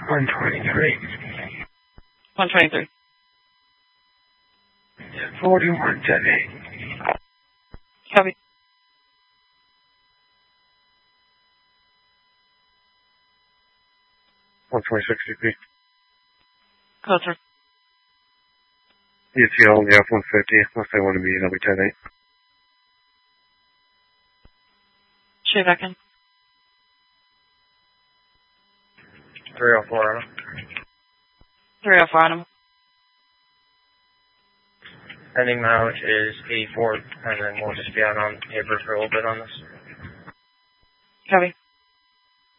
123. 123. 4110. Copy. $126 Code, sir. ETL on the F-150. Unless they want to meet, I'll be 10-8. Shoot back in. 304 on him. 304 on him. Ending mileage is 84, and then we'll just be out on paper for a little bit on this. Copy.